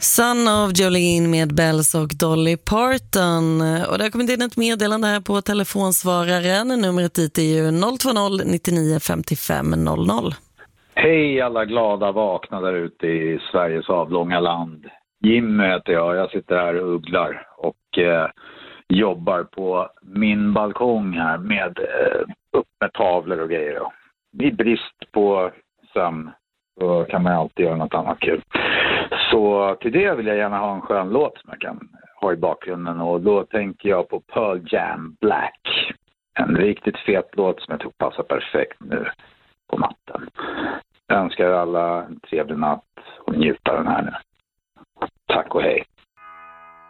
Son of Jolene med Bells och Dolly Parton. Och det har kommit in ett meddelande här på telefonsvararen. Numret dit är ju 020 99 55 00. Hej alla glada vakna där ute i Sveriges avlånga land. Jim heter jag. Jag sitter här och ugglar och jobbar på min balkong här med upp med tavlor och grejer. I brist på sömn så kan man alltid göra något annat kul. Så till det vill jag gärna ha en skön låt som jag kan ha i bakgrunden. Och då tänker jag på Pearl Jam Black. En riktigt fet låt som jag tror passar perfekt nu på natten. Jag önskar alla en trevlig natt och njuta den här nu. Tack och hej.